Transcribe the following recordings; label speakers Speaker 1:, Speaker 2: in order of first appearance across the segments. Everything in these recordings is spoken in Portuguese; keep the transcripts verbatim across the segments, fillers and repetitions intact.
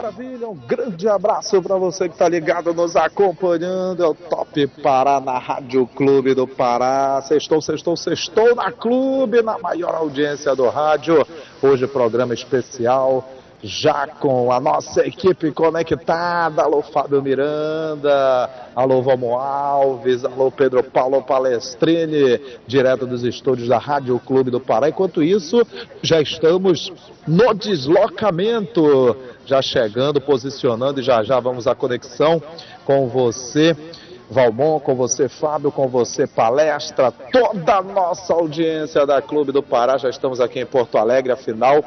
Speaker 1: Maravilha, um grande abraço para você que está ligado, nos acompanhando. É o Top Pará na Rádio Clube do Pará. Sextou, sextou, sextou na Clube, na maior audiência do rádio. Hoje programa especial, já com a nossa equipe conectada. Alô Fábio Miranda, alô Valmo Alves, alô Pedro Paulo Palestrini, direto dos estúdios da Rádio Clube do Pará. Enquanto isso, já estamos no deslocamento, já chegando, posicionando, e já já vamos à conexão com você, Valmon, com você, Fábio, com você, Palestra, toda a nossa audiência da Clube do Pará. Já estamos aqui em Porto Alegre, afinal,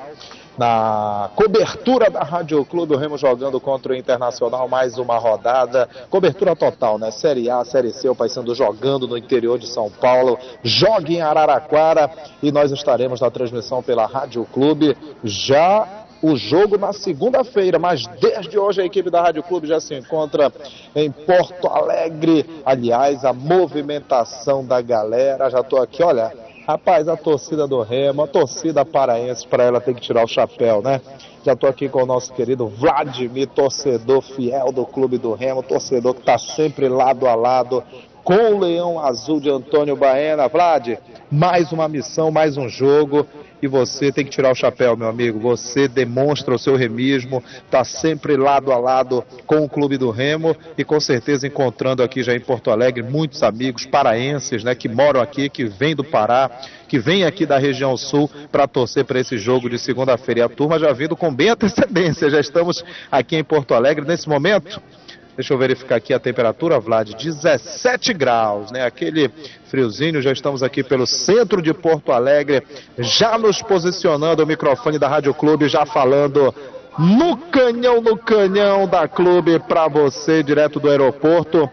Speaker 1: na cobertura da Rádio Clube, o Remo jogando contra o Internacional, mais uma rodada, cobertura total, né? Série A, Série C, o Paysandu jogando no interior de São Paulo, joga em Araraquara, e nós estaremos na transmissão pela Rádio Clube, já o jogo na segunda-feira, mas desde hoje a equipe da Rádio Clube já se encontra em Porto Alegre. Aliás, a movimentação da galera, já estou aqui, olha, rapaz, a torcida do Remo, a torcida paraense, para ela tem que tirar o chapéu, né? Já estou aqui com o nosso querido Vladimir, torcedor fiel do Clube do Remo, torcedor que está sempre lado a lado com o Leão Azul de Antônio Baena. Vlad, mais uma missão, mais um jogo, e você tem que tirar o chapéu, meu amigo. Você demonstra o seu remismo, está sempre lado a lado com o Clube do Remo, e com certeza encontrando aqui já em Porto Alegre muitos amigos paraenses, né, que moram aqui, que vêm do Pará, que vêm aqui da região sul para torcer para esse jogo de segunda-feira. E a turma já vindo com bem antecedência, já estamos aqui em Porto Alegre nesse momento. Deixa eu verificar aqui a temperatura, Vlad, dezessete graus, né? Aquele friozinho. Já estamos aqui pelo centro de Porto Alegre, já nos posicionando, o microfone da Rádio Clube, já falando no canhão, no canhão da Clube para você, direto do aeroporto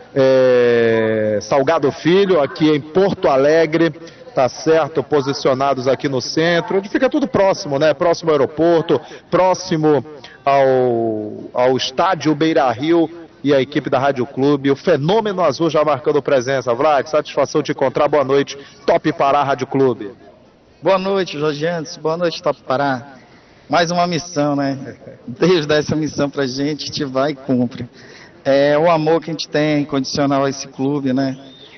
Speaker 1: é, Salgado Filho, aqui em Porto Alegre. Tá certo, posicionados aqui no centro, onde fica tudo próximo, né? Próximo ao aeroporto, próximo ao, ao estádio Beira-Rio, e a equipe da Rádio Clube, o Fenômeno Azul já marcando presença. Vlad, satisfação te encontrar, boa noite, Top Pará Rádio Clube.
Speaker 2: Boa noite, Jorge Antes, boa noite, Top Pará. Mais uma missão, né? Deus dá essa missão pra gente, a gente vai e cumpre. É o amor que a gente tem, incondicional a esse clube, né?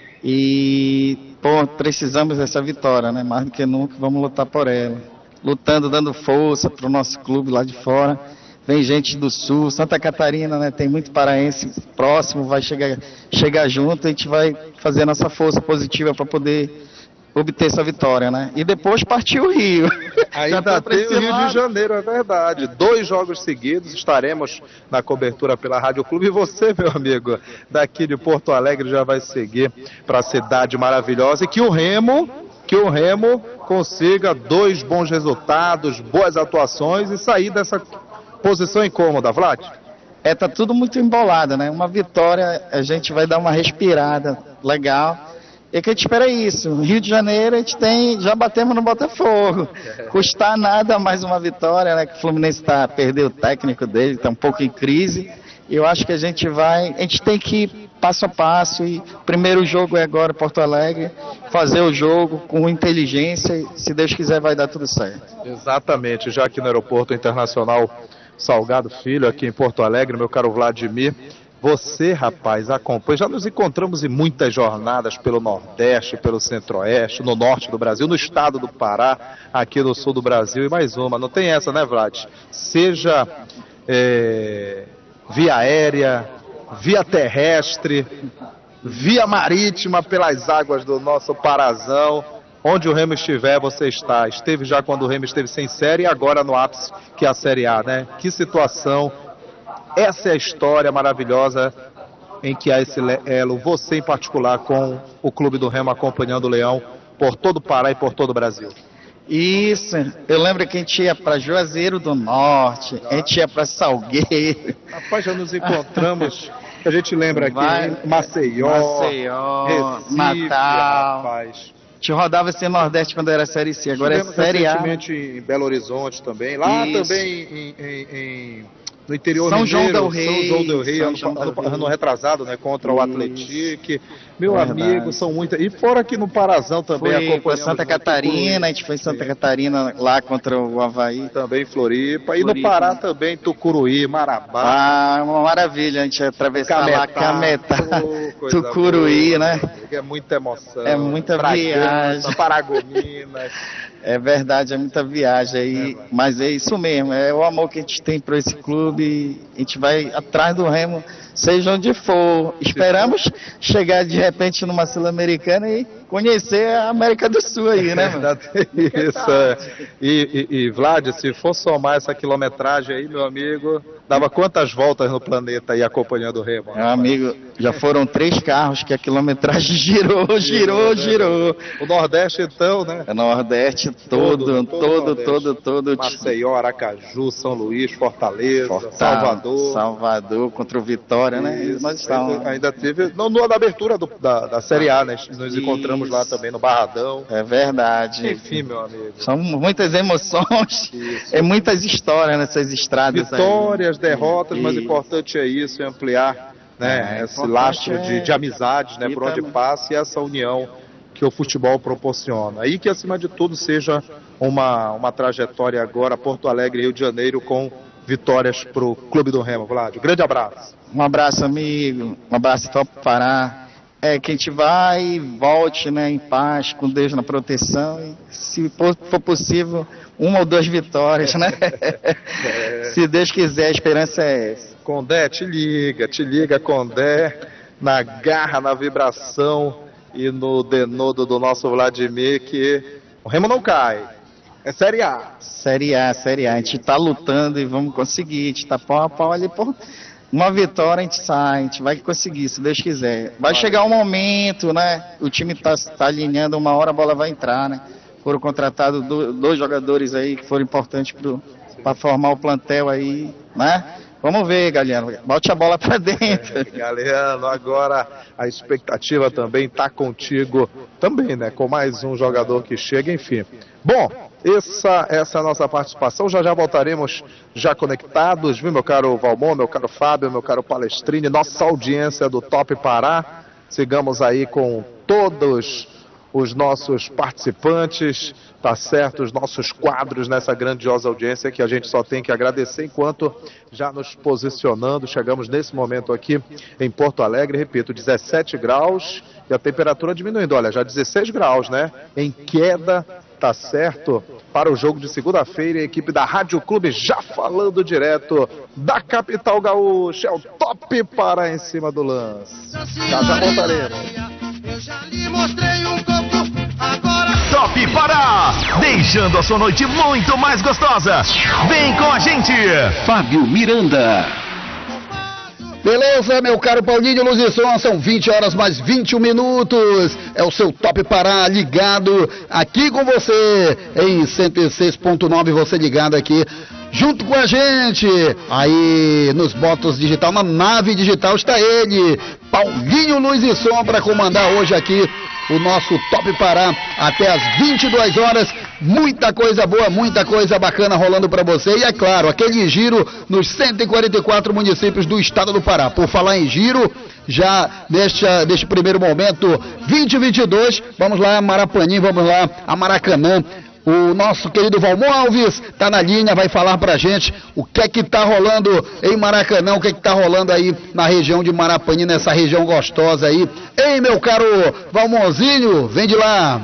Speaker 2: E, pô, precisamos dessa vitória, né? Mais do que nunca, vamos lutar por ela. Lutando, dando força pro nosso clube lá de fora. Vem gente do Sul, Santa Catarina, né? Tem muito paraense próximo, vai chegar, chegar junto, a gente vai fazer a nossa força positiva para poder obter essa vitória, né? E depois partir o Rio.
Speaker 1: Ainda tem o Rio de Janeiro, é verdade. Dois jogos seguidos, estaremos na cobertura pela Rádio Clube. E você, meu amigo, daqui de Porto Alegre já vai seguir para a cidade maravilhosa. E que o Remo, que o Remo consiga dois bons resultados, boas atuações e sair dessa posição incômoda, Vlad.
Speaker 2: É, tá tudo muito embolado, né? Uma vitória, a gente vai dar uma respirada legal. E que a gente espera isso. Rio de Janeiro a gente tem, já batemos no Botafogo. Custar nada mais uma vitória, né? Que o Fluminense tá, perdeu o técnico dele, está um pouco em crise. E eu acho que a gente vai, a gente tem que ir passo a passo. E o primeiro jogo é agora Porto Alegre, fazer o jogo com inteligência. E, se Deus quiser, vai dar tudo certo.
Speaker 1: Exatamente, já aqui no Aeroporto Internacional Salgado Filho, aqui em Porto Alegre, meu caro Vladimir. Você, rapaz, acompanha, já nos encontramos em muitas jornadas pelo Nordeste, pelo Centro-Oeste, no Norte do Brasil, no estado do Pará, aqui no Sul do Brasil, e mais uma, não tem essa, né, Vlad? Seja é, via aérea, via terrestre, via marítima, pelas águas do nosso Parazão, onde o Remo estiver, você está. Esteve já quando o Remo esteve sem série, e agora no ápice, que é a Série A, né? Que situação. Essa é a história maravilhosa em que há esse elo, você em particular com o Clube do Remo acompanhando o Leão por todo o Pará e por todo o Brasil.
Speaker 2: Isso, eu lembro que a gente ia para Juazeiro do Norte, a gente ia para Salgueiro.
Speaker 1: Rapaz, já nos encontramos, a gente lembra aqui, Vai, Maceió,
Speaker 2: Maceió Recife, Natal. Rapaz. A gente rodava esse Nordeste quando era Série C, agora é Série A.
Speaker 1: Recentemente em Belo Horizonte também, lá Isso. também em... em, em... no interior
Speaker 2: São
Speaker 1: mineiro,
Speaker 2: João del Rei,
Speaker 1: São João del Rei,
Speaker 2: São
Speaker 1: ano,
Speaker 2: João
Speaker 1: ano,
Speaker 2: del Rei.
Speaker 1: ano retrasado, né, contra o Atlético. Meu
Speaker 2: Verdade.
Speaker 1: amigo, são muitas. E fora aqui no Parazão também,
Speaker 2: Foi
Speaker 1: acompanhamos
Speaker 2: para Santa
Speaker 1: muito
Speaker 2: Catarina, a
Speaker 1: Tucuruí,
Speaker 2: gente foi em Santa Catarina lá contra o Avaí.
Speaker 1: também Floripa, e no
Speaker 2: Floripa.
Speaker 1: Pará também, Tucuruí, Marabá,
Speaker 2: Ah, uma maravilha, a gente atravessar lá Cametá,
Speaker 1: oh, coisa
Speaker 2: Tucuruí,
Speaker 1: boa,
Speaker 2: né?
Speaker 1: É muita emoção.
Speaker 2: É muita
Speaker 1: Bragança,
Speaker 2: viagem.
Speaker 1: Paragominas.
Speaker 2: É verdade, é muita viagem aí,
Speaker 1: É,
Speaker 2: mas é isso mesmo, é o amor que a gente tem por esse clube, a gente vai atrás do Remo, seja onde for. Esperamos chegar de repente numa Sul-Americana e conhecer a América do Sul aí, né, mano?
Speaker 1: Isso, é. E, e, e Vlad, se for somar essa quilometragem aí, meu amigo, dava quantas voltas no planeta aí acompanhando o Remo?
Speaker 2: Meu amigo, já foram três carros que a quilometragem girou, girou, girou.
Speaker 1: O Nordeste então, né?
Speaker 2: É Nordeste todo, todo, todo, todo.
Speaker 1: Maceió, Aracaju, São Luís, Fortaleza,
Speaker 2: Fortaleza,
Speaker 1: Salvador.
Speaker 2: Salvador contra o Vitória, né?
Speaker 1: Isso,
Speaker 2: Nós estamos.
Speaker 1: ainda, ainda teve, não, na abertura do, da, da Série A, né? Nos encontramos lá também no Barradão.
Speaker 2: É verdade.
Speaker 1: Enfim, meu amigo.
Speaker 2: São muitas emoções,
Speaker 1: Isso.
Speaker 2: é muitas histórias nessas estradas.
Speaker 1: Vitórias,
Speaker 2: aí.
Speaker 1: derrotas, mas o
Speaker 2: Isso.
Speaker 1: importante é isso, é ampliar, né,
Speaker 2: É,
Speaker 1: esse
Speaker 2: importante
Speaker 1: lastro
Speaker 2: é-
Speaker 1: de, de amizades, né,
Speaker 2: E
Speaker 1: por onde
Speaker 2: também-
Speaker 1: passa, e essa união que o futebol proporciona. E que, acima de tudo, seja uma, uma trajetória agora, Porto Alegre, Rio de Janeiro, com vitórias para o Clube do Remo. Vlad, um grande abraço.
Speaker 2: Um abraço, amigo. Um abraço, Top Pará. É, que a gente vai e volte, né, em paz, com Deus na proteção. E, se for, for possível, uma ou duas vitórias, né? Se Deus quiser, a esperança é essa.
Speaker 1: Condé, te liga, te liga, Condé, na garra, na vibração e no denodo do nosso Vladimir, que o Remo não cai. É Série A.
Speaker 2: Série A, Série A. A gente tá lutando e vamos conseguir. A gente tá pau a pau ali por uma vitória, a gente sai, a gente vai conseguir, se Deus quiser. Vai chegar um momento, né? O time tá, tá alinhando, uma hora a bola vai entrar, né? Foram contratados do, dois jogadores aí que foram importantes para formar o plantel aí, né? Vamos ver, Galeano. Bote a bola para dentro.
Speaker 1: É, Galeano, agora a expectativa também tá contigo, também, né? Com mais um jogador que chega, enfim. Bom, essa, essa é a nossa participação. Já já voltaremos já conectados, viu, meu caro Valmon, meu caro Fábio, meu caro Palestrini, nossa audiência do Top Pará. Sigamos aí com todos os nossos participantes, tá certo, os nossos quadros nessa grandiosa audiência que a gente só tem que agradecer enquanto já nos posicionando, chegamos nesse momento aqui em Porto Alegre, repito, dezessete graus e a temperatura diminuindo, olha, já dezesseis graus, né, em queda, tá certo, para o jogo de segunda-feira, a equipe da Rádio Clube já falando direto da capital gaúcha, é o Top Pará em cima do lance. Já já voltaremos.
Speaker 3: Eu já lhe mostrei um pouco, agora...
Speaker 4: Top Pará, deixando a sua noite muito mais gostosa. Vem com a gente, Fábio Miranda.
Speaker 5: Beleza, meu caro Paulinho Luz e Som, são vinte horas mais vinte e um minutos, é o seu Top Pará ligado aqui com você, em cento e seis ponto nove, você ligado aqui, junto com a gente, aí nos botos digital, na nave digital está ele, Paulinho Luz e Som, para comandar hoje aqui o nosso Top Pará até as vinte e duas horas. Muita coisa boa, muita coisa bacana rolando para você. E é claro, aquele giro nos cento e quarenta e quatro municípios do estado do Pará. Por falar em giro, já neste, neste primeiro momento, vinte e vinte e dois, vamos lá, Marapanim, vamos lá, a Maracanã. O nosso querido Valmon Alves está na linha, vai falar pra gente o que é que tá rolando em Maracanã, o que é que tá rolando aí na região de Marapanim, nessa região gostosa aí. Ei, meu caro Valmonzinho, vem de lá.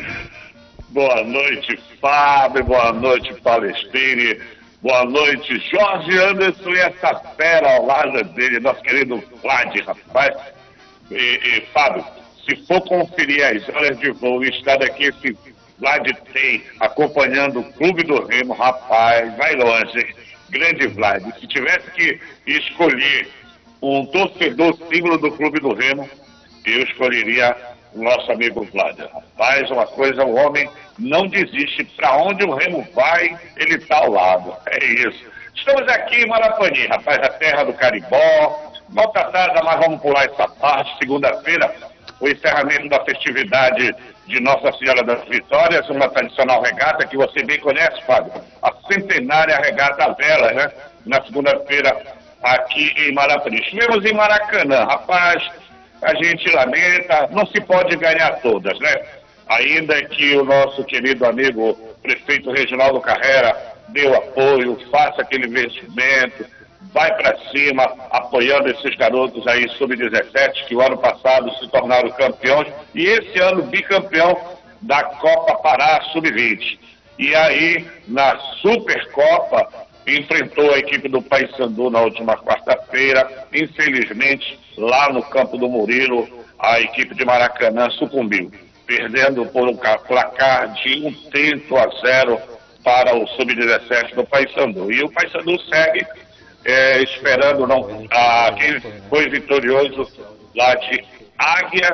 Speaker 6: Boa noite, Fábio, boa noite, Palestrini, boa noite, Jorge Anderson e essa fera ao lado dele, nosso querido Vlad, rapaz. E, e Fábio, se for conferir as horas de voo e estar daqui esse Vlad tem, acompanhando o Clube do Remo, rapaz, vai longe, grande Vlad. Se tivesse que escolher um torcedor símbolo do Clube do Remo, eu escolheria o nosso amigo Vlad. Rapaz, uma coisa, o homem não desiste, para onde o Remo vai, ele está ao lado, é isso. Estamos aqui em Marapanim, rapaz, a terra do Caribó, maltratada, mas vamos pular essa parte, segunda-feira, o encerramento da festividade de Nossa Senhora das Vitórias, uma tradicional regata que você bem conhece, Fábio, a centenária regata à vela, né? na segunda-feira aqui em Maracanã. Estivemos em Maracanã, rapaz, a gente lamenta, não se pode ganhar todas, né? Ainda que o nosso querido amigo prefeito Reginaldo Carrera dê o apoio, faça aquele investimento, vai para cima, apoiando esses garotos aí sub dezessete, que o ano passado se tornaram campeões, e esse ano bicampeão da Copa Pará sub vinte. E aí, na Supercopa, enfrentou a equipe do Paysandu na última quarta-feira. Infelizmente, lá no campo do Murilo, a equipe de Maracanã sucumbiu, perdendo por um placar de um tento a zero para o sub dezessete do Paysandu. E o Paysandu segue É, esperando não, a, quem foi vitorioso lá de Águia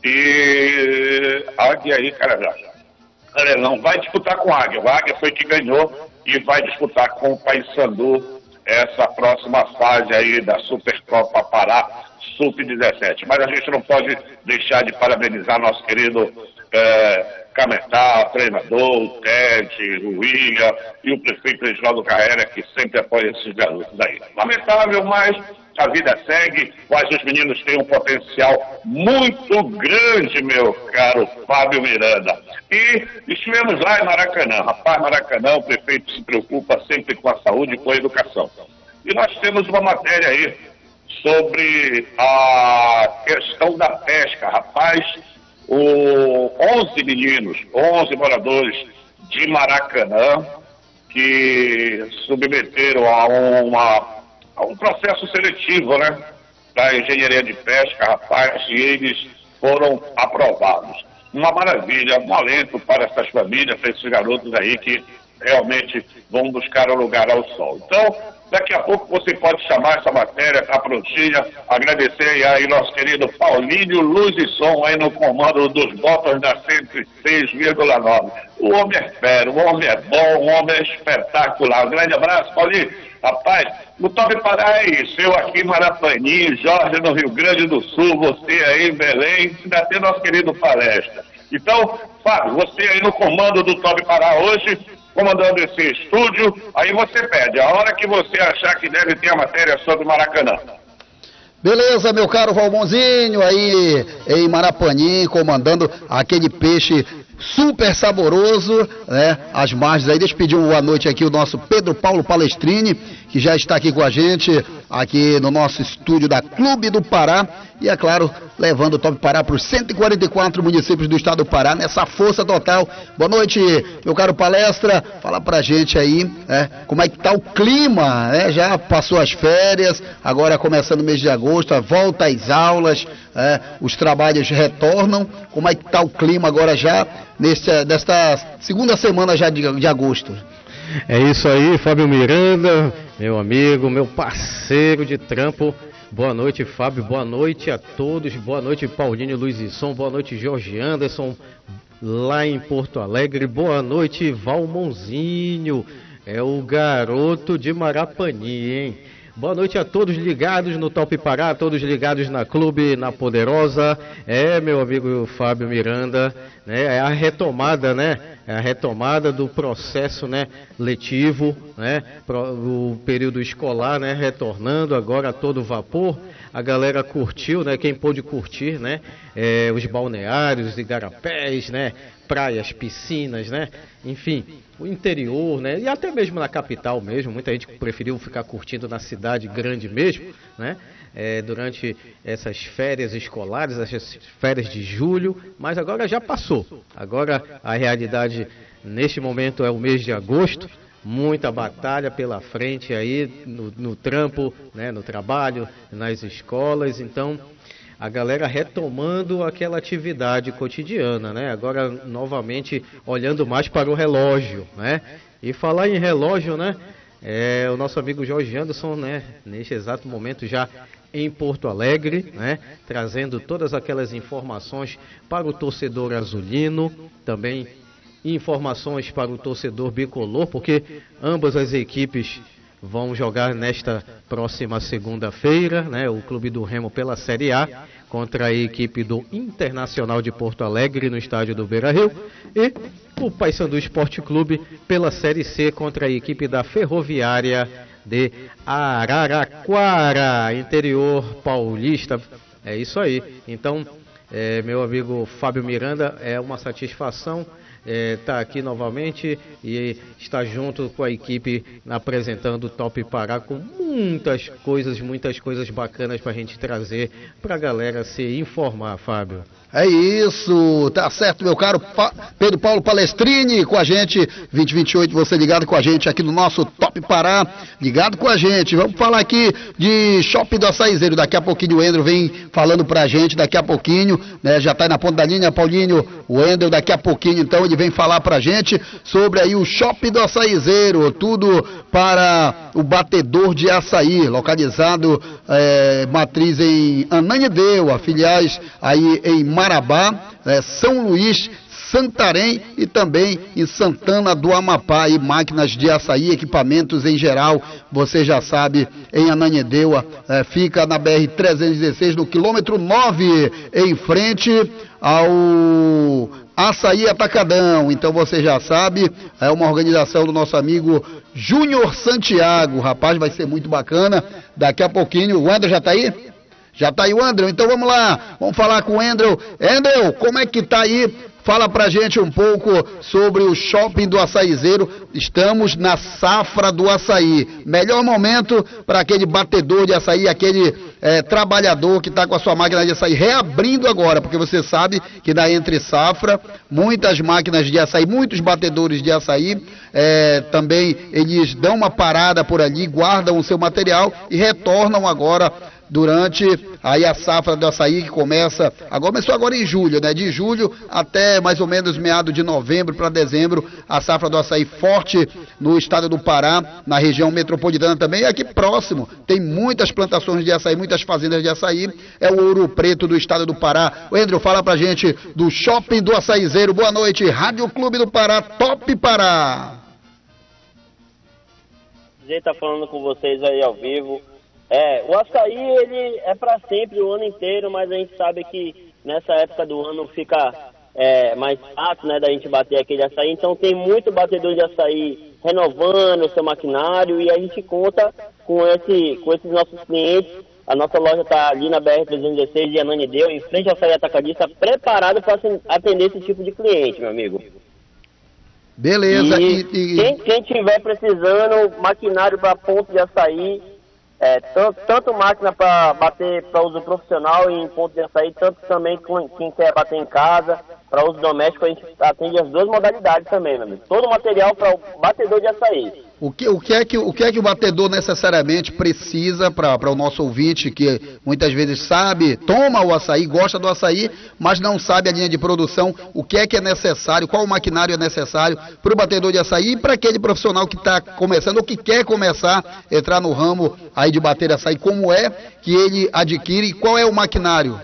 Speaker 6: e Águia e Carajá. Não vai disputar com Águia, o Águia foi que ganhou e vai disputar com o Paysandu essa próxima fase aí da Supercopa Pará sub dezessete. Mas a gente não pode deixar de parabenizar nosso querido é, Cametá, treinador, o Ted, o William e o prefeito Reginaldo Carrera, que sempre apoia esses garotos aí. Lamentável, mas a vida segue, mas os meninos têm um potencial muito grande, meu caro Fábio Miranda. E estivemos lá em Maracanã. Rapaz, Maracanã, o prefeito se preocupa sempre com a saúde e com a educação. E nós temos uma matéria aí sobre a questão da pesca. Rapaz, o onze meninos, onze moradores de Maracanã que submeteram a, uma, a um processo seletivo, né, da engenharia de pesca, rapaz, e eles foram aprovados. Uma maravilha, um alento para essas famílias, para esses garotos aí que realmente vão buscar um lugar ao sol. Então, daqui a pouco você pode chamar essa matéria, tá prontinha. Agradecer aí nosso querido Paulinho Luz e Som aí no comando dos botões da cento e seis vírgula nove. O homem é fera, o homem é bom, o homem é espetacular. Um grande abraço, Paulinho. Rapaz, no Top Pará é isso. Eu aqui em Marapaninho, Jorge no Rio Grande do Sul, você aí em Belém, ainda tem nosso querido Palestra. Então, Fábio, você aí no comando do Top Pará hoje, comandando esse estúdio, aí você pede, a hora que você achar que deve ter a matéria sobre Maracanã.
Speaker 5: Beleza, meu caro Valmonzinho, aí em Marapanim, comandando aquele peixe super saboroso, né? As margens aí, deixa eu pedir uma boa noite aqui o nosso Pedro Paulo Palestrini, que já está aqui com a gente, aqui no nosso estúdio da Clube do Pará, e é claro, levando o Top Pará para os cento e quarenta e quatro municípios do estado do Pará, nessa força total. Boa noite, meu caro Palestra, fala pra gente aí, né, como é que tá o clima, né? Já passou as férias, agora começando o mês de agosto, volta às aulas, é, os trabalhos retornam, como é que tá o clima agora já, nesta, nesta segunda semana já de, de agosto?
Speaker 7: É isso aí, Fábio Miranda, meu amigo, meu parceiro de trampo. Boa noite, Fábio, boa noite a todos, boa noite, Paulinho Luiz e Som, boa noite, Jorge Anderson, lá em Porto Alegre, boa noite, Valmonzinho, é o garoto de Marapani, hein? Boa noite a todos ligados no Top Pará, todos ligados na Clube, na Poderosa. É, meu amigo Fábio Miranda, né? É a retomada, né? É a retomada do processo, né, letivo, né? O período escolar, né, retornando agora a todo vapor. A galera curtiu, né? Quem pôde curtir, né? É, os balneários, igarapés, né? Praias, piscinas, né? Enfim, o interior, né? E até mesmo na capital mesmo, muita gente preferiu ficar curtindo na cidade grande mesmo, né? É, durante essas férias escolares, essas férias de julho, mas agora já passou. Agora a realidade neste momento é o mês de agosto, muita batalha pela frente aí no, no trampo, né? No trabalho, nas escolas, então a galera retomando aquela atividade cotidiana, né? Agora, novamente, olhando mais para o relógio, né? E falar em relógio, né? É, o nosso amigo Jorge Anderson, né? Neste exato momento já em Porto Alegre, né? Trazendo todas aquelas informações para o torcedor azulino, também informações para o torcedor bicolor, porque ambas as equipes vão jogar nesta próxima segunda-feira, né, o Clube do Remo pela Série A, contra a equipe do Internacional de Porto Alegre no estádio do Beira-Rio, e o Paysandu Esporte Clube pela Série C contra a equipe da Ferroviária de Araraquara, interior paulista. É isso aí. Então, é, meu amigo Fábio Miranda, é uma satisfação estar é, aqui novamente e estar junto com a equipe apresentando o Top Pará com muitas coisas, muitas coisas bacanas para a gente trazer para a galera se informar, Fábio.
Speaker 5: É isso, tá certo, meu caro pa Pedro Paulo Palestrini com a gente, vinte e vinte e oito, você ligado com a gente aqui no nosso Top Pará, ligado com a gente. Vamos falar aqui de Shopping do Açaizeiro, daqui a pouquinho o Endro vem falando pra gente, daqui a pouquinho, né, já tá aí na ponta da linha, Paulinho, o Endro daqui a pouquinho, então ele vem falar pra gente sobre aí o Shopping do Açaizeiro, tudo para o batedor de açaí, localizado, é, matriz em Ananindeua, filiais aí em Marabá, é, São Luís, Santarém e também em Santana do Amapá, e máquinas de açaí, equipamentos em geral, você já sabe, em Ananindeua, é, fica na B R trezentos e dezesseis, no quilômetro nove, em frente ao Açaí Atacadão. Então você já sabe, é uma organização do nosso amigo Júnior Santiago, rapaz, vai ser muito bacana, daqui a pouquinho, o André já tá aí? Já tá aí o André, então vamos lá, vamos falar com o André. André, como é que tá aí? Fala pra gente um pouco sobre o Shopping do Açaizeiro. Estamos na safra do açaí. Melhor momento para aquele batedor de açaí, aquele é, trabalhador que está com a sua máquina de açaí reabrindo agora, porque você sabe que na entre safra, muitas máquinas de açaí, muitos batedores de açaí, é, também eles dão uma parada por ali, guardam o seu material e retornam agora durante aí a safra do açaí, que começa, agora começou agora em julho, né? De julho até mais ou menos meado de novembro para dezembro, a safra do açaí forte no estado do Pará, na região metropolitana também, e aqui próximo tem muitas plantações de açaí, muitas fazendas de açaí, é o Ouro Preto do estado do Pará. O Andrew, fala pra gente do Shopping do Açaizeiro. Boa noite, Rádio Clube do Pará, Top Pará.
Speaker 8: A gente tá falando com vocês aí ao vivo. É, o açaí, ele é para sempre, o ano inteiro, mas a gente sabe que nessa época do ano fica é, mais fácil, né, da gente bater aquele açaí. Então tem muito batedor de açaí renovando o seu maquinário e a gente conta com, esse, com esses nossos clientes. A nossa loja está ali na B R trezentos e dezesseis de Ananindeua, em frente ao açaí atacadista, preparado para atender esse tipo de cliente, meu amigo.
Speaker 5: Beleza.
Speaker 8: E,
Speaker 5: e, e...
Speaker 8: Quem, quem tiver precisando maquinário para ponto de açaí, É, tanto, tanto máquina para bater para uso profissional em ponto de açaí, tanto também quem quer bater em casa, para uso doméstico, a gente atende as duas modalidades também, meu amigo. Todo o material para o batedor de açaí.
Speaker 5: O que, o, que é que, o que é que o batedor necessariamente precisa para o nosso ouvinte, que muitas vezes sabe, toma o açaí, gosta do açaí, mas não sabe a linha de produção, o que é que é necessário, qual maquinário é necessário para o batedor de açaí e para aquele profissional que está começando ou que quer começar a entrar no ramo aí de bater açaí, como é que ele adquire e qual é o maquinário?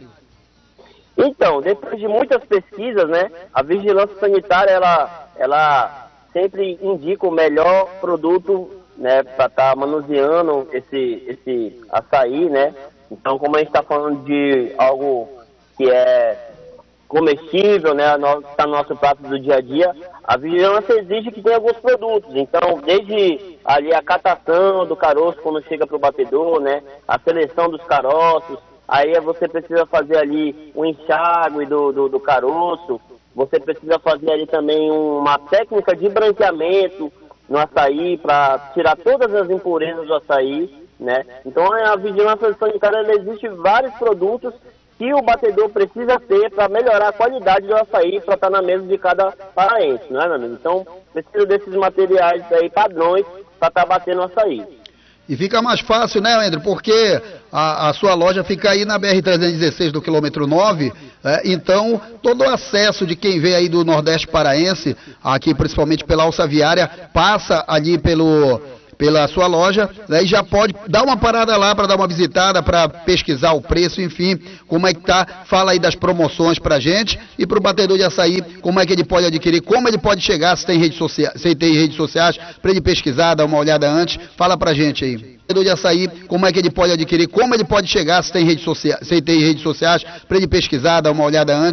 Speaker 8: Então, depois de muitas pesquisas, né, a vigilância sanitária, ela, ela sempre indica o melhor produto, né, para estar tá manuseando esse, esse açaí, né. Então, como a gente está falando de algo que é comestível, né, está no nosso prato do dia a dia, a vigilância exige que tenha alguns produtos. Então, desde ali a catação do caroço quando chega para o batedor, né, a seleção dos caroços, aí você precisa fazer ali um enxágue do, do, do caroço, você precisa fazer ali também uma técnica de branqueamento no açaí para tirar todas as impurezas do açaí, né? Então a vigilância sanitária, ela existe vários produtos que o batedor precisa ter para melhorar a qualidade do açaí para estar na mesa de cada paraense, não é, meu amigo? Então precisa desses materiais aí padrões para estar batendo açaí.
Speaker 5: E fica mais fácil, né, André? Porque a, a sua loja fica aí na B R trezentos e dezesseis do quilômetro nove, é, então todo o acesso de quem vem aí do Nordeste paraense, aqui principalmente pela Alça Viária, passa ali pelo... pela sua loja, né, e já pode dar uma parada lá para dar uma visitada, para pesquisar o preço, enfim, como é que tá, fala aí das promoções pra gente, e pro batedor de açaí, como é que ele pode adquirir, como ele pode chegar, se tem redes sociais, se tem redes sociais, para ele pesquisar, dar uma olhada antes, fala pra gente aí. Batedor de açaí, como é que ele pode adquirir, como ele pode chegar, se tem redes sociais, se tem redes sociais, para ele pesquisar, dar uma olhada antes.